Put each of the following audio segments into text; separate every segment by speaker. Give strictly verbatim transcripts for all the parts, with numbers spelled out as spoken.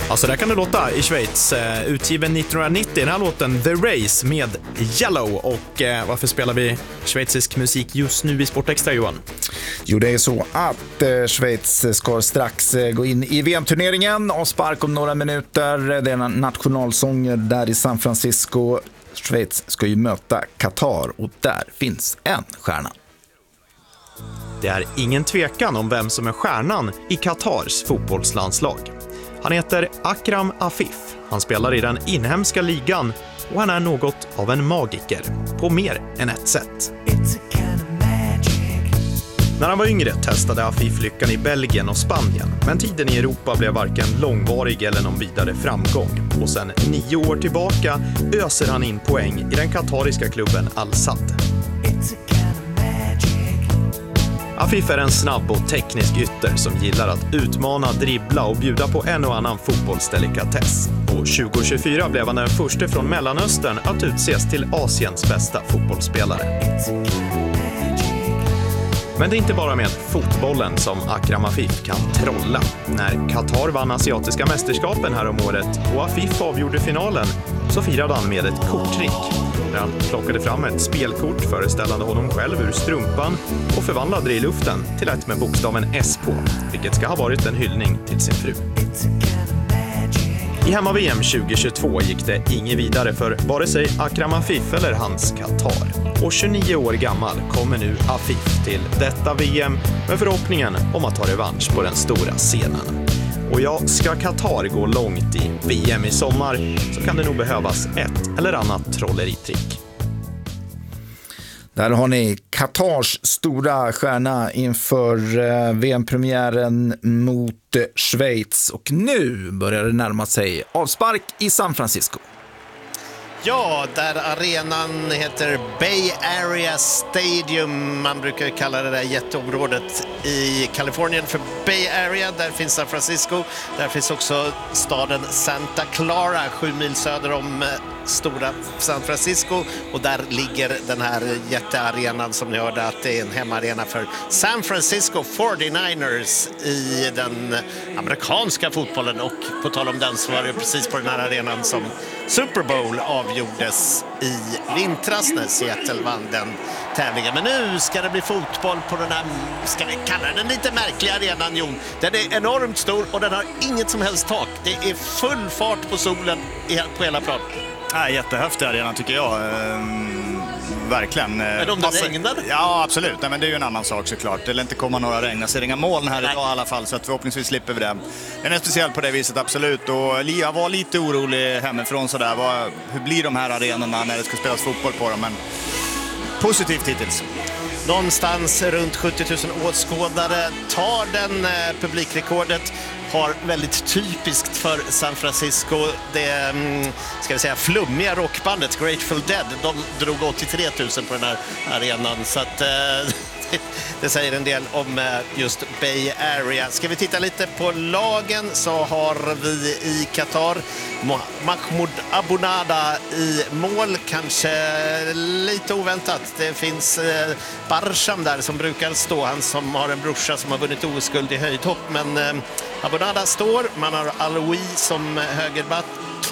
Speaker 1: Alltså där kan det låta i Schweiz, eh, utgiven nittonhundranittio, den här låten The Race med Yellow. Och eh, varför spelar vi schweizisk musik just nu i Sportextra, Johan?
Speaker 2: Jo, det är så att eh, Schweiz ska strax eh, gå in i V M-turneringen och spark om några minuter. Det är en nationalsång där i San Francisco. Schweiz ska ju möta Qatar och där finns en stjärna.
Speaker 1: Det är ingen tvekan om vem som är stjärnan i Qatars fotbollslandslag. Han heter Akram Afif, han spelar i den inhemska ligan och han är något av en magiker på mer än ett sätt. När han var yngre testade Afif lyckan i Belgien och Spanien, men tiden i Europa blev varken långvarig eller någon vidare framgång. Och sen nio år tillbaka öser han in poäng i den katariska klubben Al-Sadd. Afif är en snabb och teknisk ytter som gillar att utmana, dribbla och bjuda på en och annan fotbollsdelikatess. Och tjugo tjugofyra blev han den första från Mellanöstern att utses till Asiens bästa fotbollsspelare. Men det är inte bara med fotbollen som Akram Afif kan trolla. När Qatar vann asiatiska mästerskapen här om året och Afif avgjorde finalen så firade han med ett korttrick. När han plockade fram ett spelkort föreställande honom själv ur strumpan och förvandlade det i luften till ett med bokstaven S på, vilket ska ha varit en hyllning till sin fru. I hemma-V M tjugo tjugotvå gick det inget vidare för vare sig Akram Afif eller hans Qatar. Och tjugonio år gammal kommer nu Afif till detta V M med förhoppningen om att ta revansch på den stora scenen. Och ja, ska Qatar gå långt i V M i sommar så kan det nog behövas ett eller annat trolleritrick.
Speaker 2: Där har ni Qatars stora stjärna inför V M-premiären mot Schweiz. Och nu börjar det närma sig avspark i San Francisco.
Speaker 3: Ja, där arenan heter Bay Area Stadium. Man brukar kalla det där jätteområdet i Kalifornien för Bay Area. Där finns San Francisco. Där finns också staden Santa Clara, sju mil söder om stora San Francisco. Och där ligger den här jättearenan som ni hörde att det är en hemmaarena för San Francisco fyrtionioers i den amerikanska fotbollen. Och på tal om den så var det precis på den här arenan som Super Bowl avgjordes i vintras när Seattle vann den tävlingen. Men nu ska det bli fotboll på den här, ska vi kalla den lite märkliga arenan, Jon. Den är enormt stor och den har inget som helst tak. Det är full fart på solen på hela plan.
Speaker 4: Ja, jättehäftig arena tycker jag. Ehm, verkligen.
Speaker 3: Men om det regnar?
Speaker 4: Ja, absolut. Nej, men det är ju en annan sak såklart. Det lär inte komma några regn. Det är inga moln här idag i alla fall, så att förhoppningsvis slipper vi det. Den är speciell på det viset, absolut. Och jag var lite orolig hemifrån sådär. Vad, hur blir de här arenorna när det ska spelas fotboll på dem? Men positivt hittills.
Speaker 3: Någonstans runt sjuttio tusen åskådare tar den eh, publikrekordet. Har väldigt typiskt för San Francisco det ska vi säga flummiga rockbandet Grateful Dead. De drog åttiotre tusen på den här arenan, så att eh, det säger en del om just Bay Area. Ska vi titta lite på lagen så har vi i Qatar Mahmoud Abunada i mål, kanske lite oväntat. Det finns eh, Barsham där som brukar stå, han som har en brorsa som har vunnit O S-guld i höjdhopp, men eh, Abunada står. Man har Aloui som högerback,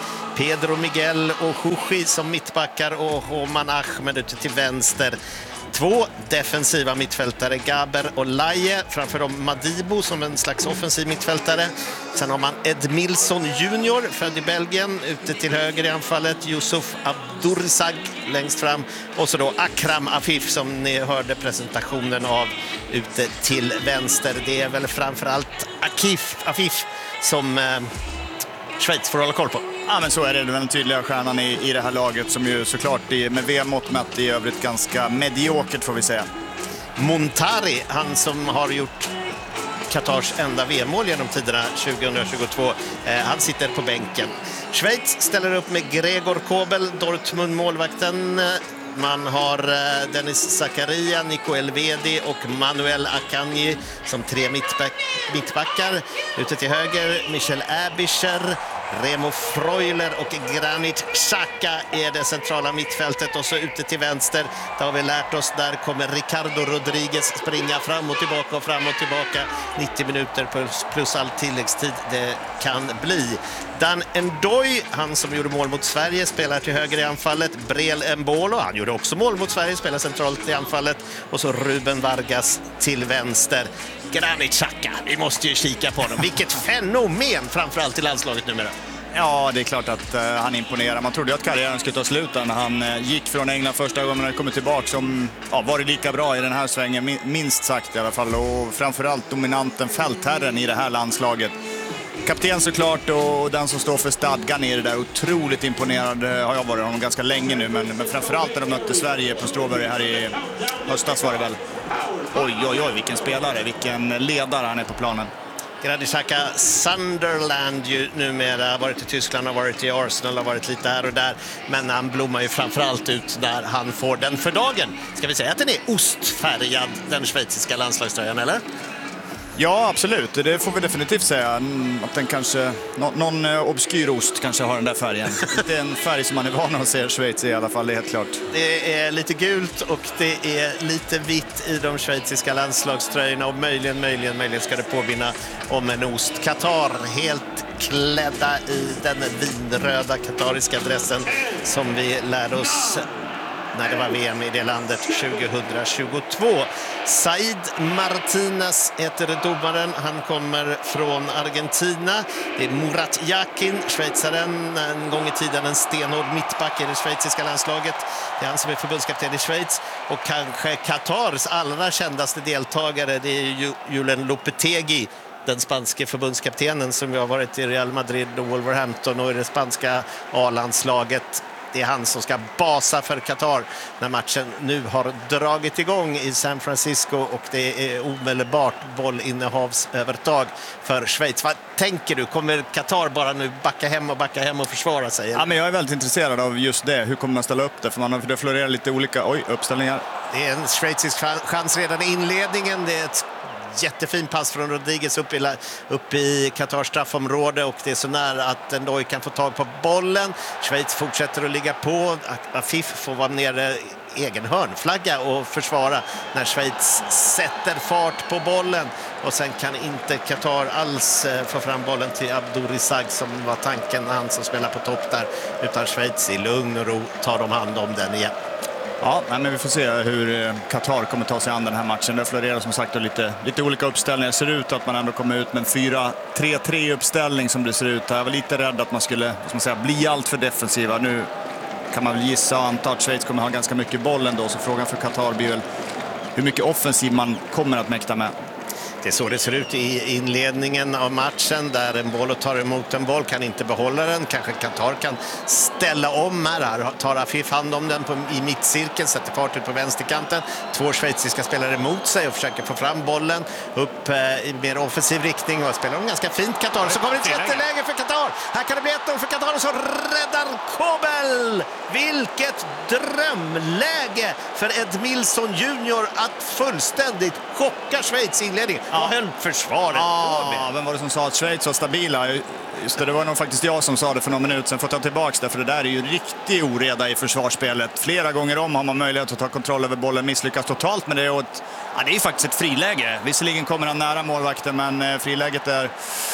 Speaker 3: Pedro Miguel och Hushi som mittbackar och Homan Ahmed ute till vänster. Två defensiva mittfältare, Gaber och Laie, framför dem Madibo som en slags offensiv mittfältare. Sen har man Ed Milson junior, född i Belgien, ute till höger i anfallet. Yusuf Abdurzag längst fram. Och så då Akram Afif som ni hörde presentationen av ute till vänster. Det är väl framförallt Akif, Afif som eh, Schweiz får hålla koll på.
Speaker 4: Ja, men så är det. Den tydliga stjärnan i, i det här laget som ju såklart är, med V M-mått mätt i övrigt ganska mediokert får vi säga.
Speaker 3: Montari, han som har gjort Qatars enda V M-mål genom tiderna tjugohundratjugotvå, eh, han sitter på bänken. Schweiz ställer upp med Gregor Kobel, Dortmund-målvakten. Man har eh, Dennis Zakaria, Nico Elvedi och Manuel Akanji som tre mittback, mittbackar. Ute till höger Michel Aebischer, Remo Freuler och Granit Xhaka är det centrala mittfältet. Och så ute till vänster, där har vi lärt oss, där kommer Ricardo Rodriguez springa fram och tillbaka och fram och tillbaka. nittio minuter plus, plus all tilläggstid det kan bli. Dan N'Doye, han som gjorde mål mot Sverige, spelar till höger i anfallet. Breel Embolo, han gjorde också mål mot Sverige, spelar centralt i anfallet. Och så Ruben Vargas till vänster. Granit Xhaka, vi måste ju kika på honom. Vilket fenomen framförallt i landslaget numera.
Speaker 4: Ja, det är klart att uh, han imponerar. Man trodde att karriären skulle ta slut när han uh, gick från England första gången och kommit tillbaka, som ja, var det lika bra i den här svängen, minst sagt i alla fall. Och framförallt dominanten, fältherren i det här landslaget. Kapten såklart, och den som står för stadgan i det där. Otroligt imponerad har jag varit honom ganska länge nu, men, men framförallt när de mötte Sverige på Strawberry här i höstas var det väl. Oj, oj, oj, vilken spelare, vilken ledare han är på planen.
Speaker 3: Granit Xhaka, Sunderland ju numera, har varit i Tyskland, har varit i Arsenal, har varit lite här och där. Men han blommar ju framförallt ut där han får den för dagen. Ska vi säga att den är ostfärgad, den schweiziska landslagströjan, eller?
Speaker 4: Ja, absolut. Det får vi definitivt säga. Att den kanske, nå, någon obskyr ost kanske har den där färgen. Det är en färg som man är van att se i Schweiz i alla fall, det är helt klart.
Speaker 3: Det är lite gult och det är lite vitt i de schweiziska landslagströjorna. Och möjligen, möjligen, möjligen ska det påminna om en ost. Qatar, helt klädda i den vinröda qatariska dressen som vi lärde oss när det var V M i det landet tjugohundratjugotvå. Said Martinez heter domaren. Han kommer från Argentina. Det är Murat Yakin, schweizaren, en gång i tiden en stenhård mittback i det schweiziska landslaget. Det är han som är förbundskapten i Schweiz. Och kanske Qatars allra kändaste deltagare, det är Julen Lopetegui, den spanske förbundskaptenen som har varit i Real Madrid och Wolverhampton och i det spanska A-landslaget. Det är han som ska basa för Qatar när matchen nu har dragit igång i San Francisco och det är omedelbart bollinnehavsövertag för Schweiz. Vad tänker du? Kommer Qatar bara nu backa hem och backa hem och försvara sig?
Speaker 4: Ja, men jag är väldigt intresserad av just det. Hur kommer man ställa upp det? För man har det florerar lite olika oj, uppställningar.
Speaker 3: Det är en schweizisk chans redan i inledningen. Det är ett jättefin pass från Rodriguez upp i, upp i Qatars straffområde och det är så nära att N'Doye kan få tag på bollen. Schweiz fortsätter att ligga på. Afif får vara nere egen hörnflagga och försvara när Schweiz sätter fart på bollen. Och sen kan inte Qatar alls få fram bollen till Abdourizag som var tanken, han som spelar på topp där. Utan Schweiz i lugn och ro tar de hand om den igen.
Speaker 4: Ja, men vi får se hur Qatar kommer ta sig an den här matchen. Det florerar som sagt lite, lite olika uppställningar. Det ser ut att man ändå kommer ut med en fyra tre tre uppställning som det ser ut. Jag var lite rädd att man skulle som man säger, bli allt för defensiva. Nu kan man väl gissa och anta att Schweiz kommer ha ganska mycket boll ändå. Så frågan för Qatar blir väl hur mycket offensiv man kommer att mäkta med.
Speaker 3: Det är så det ser ut i inledningen av matchen där en boll och tar emot en boll, kan inte behålla den. Kanske Qatar kan ställa om här. Här tar Afif hand om den på, i mittcirkeln, sätter fart ut på vänsterkanten. Två schweiziska spelare emot sig och försöker få fram bollen upp eh, i mer offensiv riktning och spelar de ganska fint Qatar. Så kommer det ett jätteläge för Qatar. Här kan det bli ett noll för Qatar och så räddar Kobel. Vilket drömläge för Edmilson junior att fullständigt chocka Schweiz inledning. Ja. Vad höll försvaret
Speaker 4: ja, på med? Vem var det som sa att Schweiz var stabila? Just det, det var nog faktiskt jag som sa det för någon minut sen. Får ta tillbaka det, för det där är ju riktig oreda i försvarsspelet. Flera gånger om har man möjlighet att ta kontroll över bollen, misslyckas totalt med det. Och ett, ja, det är faktiskt ett friläge. Visserligen kommer han nära målvakten, men friläget är,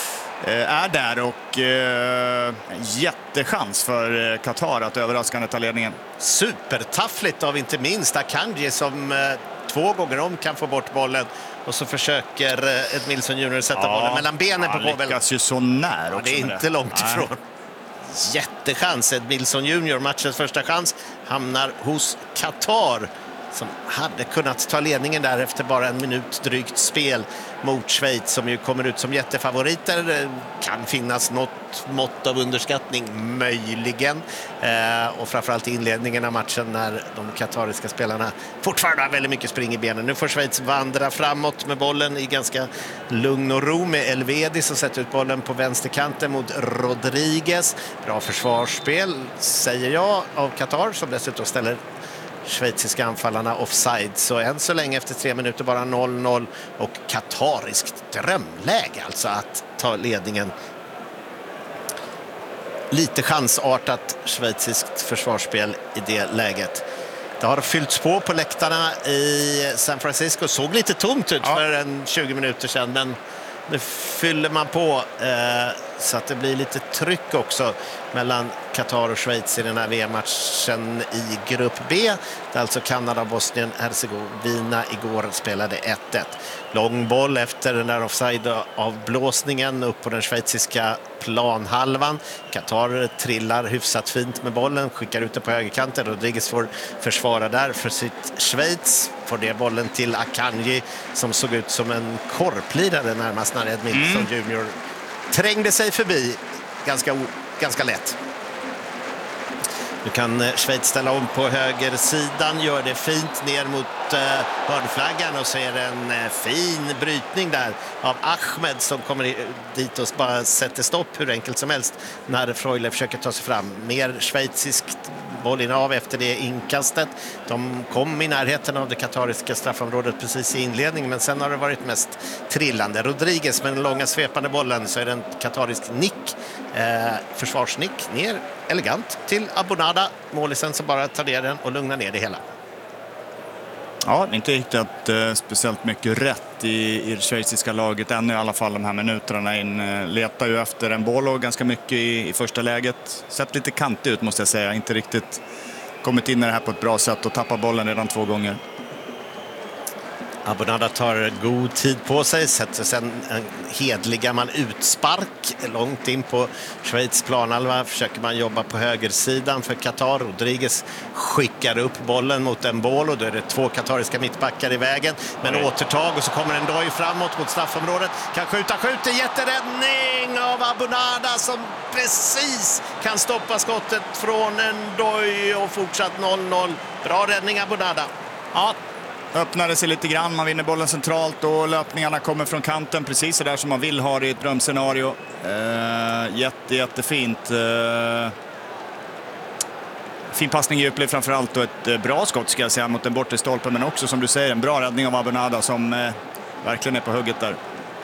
Speaker 4: är där och eh, jättechans för Qatar att överraskande ta ledningen.
Speaker 3: Supertaffligt av inte minst Akanji som eh, två gånger om kan få bort bollen. Och så försöker Edmilson junior sätta ja, bollen mellan benen på Kobel.
Speaker 4: Han lyckas ju så när också.
Speaker 3: Ja, det är inte
Speaker 4: det.
Speaker 3: långt
Speaker 4: Nej.
Speaker 3: ifrån. Jättechans. Edmilson junior, matchens första chans, hamnar hos Qatar som hade kunnat ta ledningen där efter bara en minut drygt spel mot Schweiz som ju kommer ut som jättefavoriter. Kan finnas något mått av underskattning, möjligen. Eh, och framförallt i inledningen av matchen när de katariska spelarna fortfarande har väldigt mycket spring i benen. Nu får Schweiz vandra framåt med bollen i ganska lugn och ro med Elvedi som sätter ut bollen på vänsterkanten mot Rodriguez. Bra försvarsspel, säger jag, av Qatar som dessutom ställer schweiziska anfallarna offside. Så än så länge efter tre minuter bara noll noll och katariskt drömläge alltså att ta ledningen. Lite chansartat schweiziskt försvarsspel i det läget. Det har fyllts på på läktarna i San Francisco. Såg lite tomt ut ja. för en tjugo minuter sedan, men nu fyller man på eh, så att det blir lite tryck också mellan Qatar och Schweiz i den här V M-matchen i grupp B. Där alltså Kanada och Bosnien-Hercegovina igår spelade ett ett. Lång boll efter den där offside-avblåsningen upp på den schweiziska planhalvan. Qatar trillar hyfsat fint med bollen, skickar ut det på högerkanten. Rodriguez får försvara där för sitt Schweiz. Får det bollen till Akanji som såg ut som en korplirare närmast när Edmilson mm. junior trängde sig förbi ganska, ganska lätt. Nu kan Schweiz ställa om på högersidan, gör det fint ner mot uh, hörnflaggan och så är det en uh, fin brytning där av Ahmed som kommer dit och bara sätter stopp hur enkelt som helst när Freuler försöker ta sig fram. Mer schweiziskt bollinnehav efter det inkastet. De kom i närheten av det katariska straffområdet precis i inledningen, men sen har det varit mest trillande. Rodriguez med den långa svepande bollen, så är det en katarisk nick, eh, försvarsnick ner elegant till Abonada, målisen som bara tar ner den och lugnar ner det hela.
Speaker 4: Ja, inte hittat eh, speciellt mycket rätt i, i det schweiziska laget ännu i alla fall de här minuterna in. Eh, letar ju efter en boll och ganska mycket i, i första läget. Sett lite kantig ut måste jag säga. Inte riktigt kommit in i det här på ett bra sätt och tappar bollen redan två gånger.
Speaker 3: Abonada tar god tid på sig, sätter sen en hedlig gammal utspark långt in på Schweiz planhalva. Försöker man jobba på högersidan för Qatar. Rodriguez skickar upp bollen mot en boll och då är det två katariska mittbackar i vägen. Men mm. återtag och så kommer en Doj framåt mot straffområdet. Kan skjuta, skjuter, jätteräddning av Abonada som precis kan stoppa skottet från en Doj och fortsatt noll noll. Bra räddning Abonada.
Speaker 4: Ja. Öppnade sig lite grann, man vinner bollen centralt och löpningarna kommer från kanten precis så där som man vill ha det i ett drömscenario. Eh, jätte, jättefint. Eh, fin passning i djupled framförallt och ett eh, bra skott ska jag säga mot den bortre stolpen, men också som du säger en bra räddning av Abonada som eh, verkligen är på hugget där.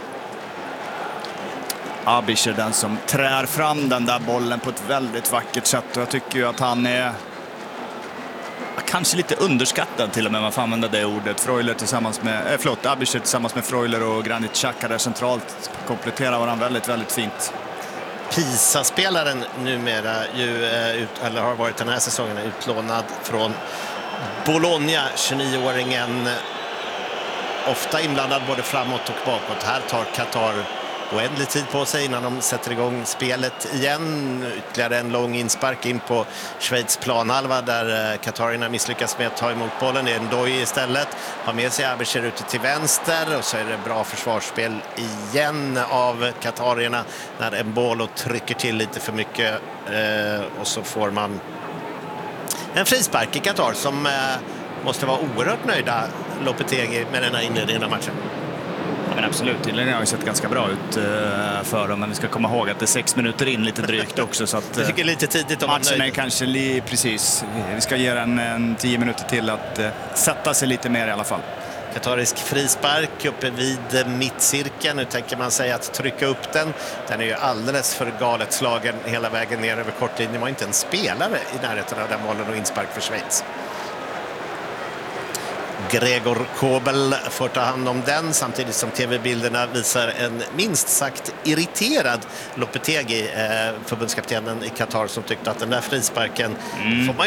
Speaker 4: Abish är den som trär fram den där bollen på ett väldigt vackert sätt och jag tycker ju att han är kanske lite underskattad till och med, man får använda det ordet. Freuler tillsammans med, eh, förlåt, Abischer tillsammans med Freuler och Granit Xhaka där centralt kompletterar varandra väldigt, väldigt fint.
Speaker 3: Pisa-spelaren numera ju, eh, ut, eller har varit den här säsongen utlånad från Bologna, tjugonio-åringen. Ofta inblandad både framåt och bakåt. Här tar Qatar oändlig tid på sig innan de sätter igång spelet igen. Ytterligare en lång inspark in på Schweiz planhalva där katarierna misslyckas med att ta emot bollen. Det är en Doj istället. Har med sig Abicher ute till vänster och så är det bra försvarsspel igen av katarierna när en boll och trycker till lite för mycket eh, och så får man en frispark i Qatar som eh, måste vara oerhört nöjda Lopetegui med den här inledningen av matchen.
Speaker 4: Men absolut, inledningen har ju sett ganska bra ut uh, för dem, men vi ska komma ihåg att det är sex minuter in lite drygt också så att uh,
Speaker 3: jag tycker lite tidigt om
Speaker 4: matchen är kanske li, precis, vi ska ge den en tio minuter till att uh, sätta sig lite mer i alla fall.
Speaker 3: Katarisk frispark uppe vid mittcirkeln. Nu tänker man sig att trycka upp den. Den är ju alldeles för galet slagen hela vägen ner över kortlinjen. Det var inte en spelare i närheten av den bollen och inspark för Schweiz. Gregor Kobel får ta hand om den samtidigt som tv-bilderna visar en minst sagt irriterad Lopetegui, eh, förbundskaptenen i Qatar, som tyckte att den där frisparken mm. får man